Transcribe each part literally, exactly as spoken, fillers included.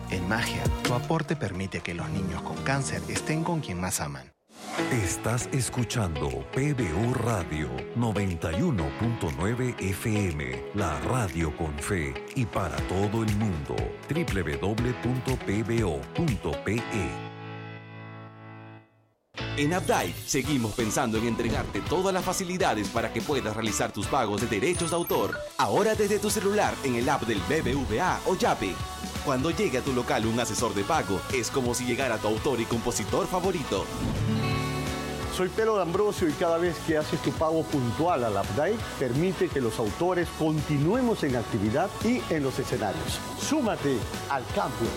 En Magia, tu aporte permite que los niños con cáncer estén con quien más aman. Estás escuchando P B O Radio noventa y uno punto nueve F M, la radio con fe y para todo el mundo. doble u doble u doble u punto p b o punto p e. En Updike seguimos pensando en entregarte todas las facilidades para que puedas realizar tus pagos de derechos de autor. Ahora desde tu celular en el app del B B V A o Yape. Cuando llegue a tu local un asesor de pago, es como si llegara tu autor y compositor favorito. Soy Pedro D'Ambrosio y cada vez que haces tu pago puntual al Updike, permite que los autores continuemos en actividad y en los escenarios. Súmate al cambio.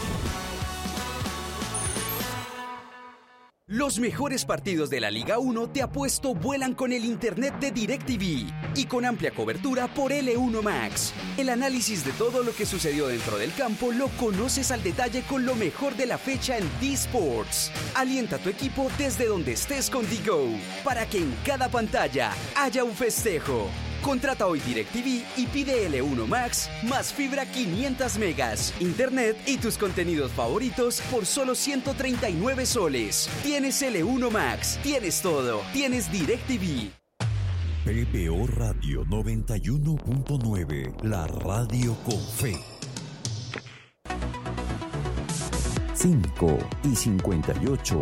Los mejores partidos de la Liga uno te apuesto vuelan con el internet de DirecTV y con amplia cobertura por L uno Max. El análisis de todo lo que sucedió dentro del campo lo conoces al detalle con lo mejor de la fecha en D-Sports. Alienta a tu equipo desde donde estés con D-Go para que en cada pantalla haya un festejo. Contrata hoy DirecTV y pide L uno Max más fibra quinientos megas, internet y tus contenidos favoritos por solo ciento treinta y nueve soles. Tienes L uno Max, tienes todo, tienes DirecTV. P B O Radio noventa y uno punto nueve, la radio con fe. cinco y cincuenta y ocho.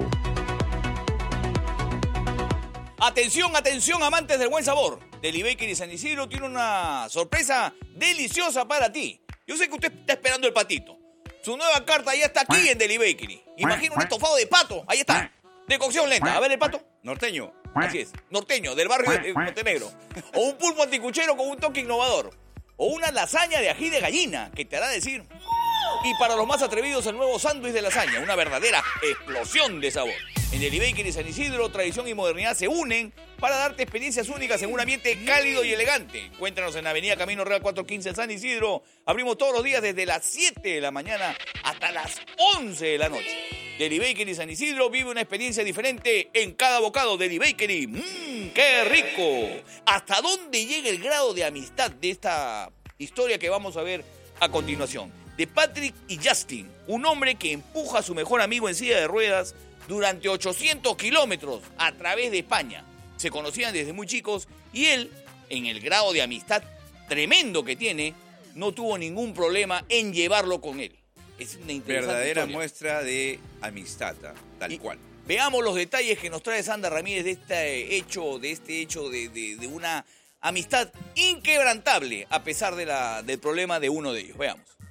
Atención, atención, amantes del buen sabor. Deli Bakery San Isidro tiene una sorpresa deliciosa para ti. Yo sé que usted está esperando el patito. Su nueva carta ya está aquí en Deli Bakery. Imagina un estofado de pato. Ahí está. De cocción lenta. A ver el pato. Norteño. Así es. Norteño, del barrio de Montenegro. O un pulpo anticuchero con un toque innovador. O una lasaña de ají de gallina que te hará decir... Y para los más atrevidos, el nuevo sándwich de lasaña. Una verdadera explosión de sabor. En Deli Bakery San Isidro, tradición y modernidad se unen para darte experiencias únicas en un ambiente cálido y elegante. Encuéntranos en Avenida Camino Real cuatrocientos quince en San Isidro. Abrimos todos los días desde las siete de la mañana hasta las once de la noche. Deli Bakery San Isidro vive una experiencia diferente en cada bocado. Deli Bakery, mmm, ¡qué rico! ¿Hasta dónde llega el grado de amistad de esta historia que vamos a ver a continuación? De Patrick y Justin, un hombre que empuja a su mejor amigo en silla de ruedas durante ochocientos kilómetros a través de España. Se conocían desde muy chicos y él, en el grado de amistad tremendo que tiene, no tuvo ningún problema en llevarlo con él. Es una interesante verdadera historia. Muestra de amistad, tal y cual. Veamos los detalles que nos trae Sandra Ramírez de este hecho, de este hecho de, de, de una amistad inquebrantable a pesar de la, del problema de uno de ellos. Veamos.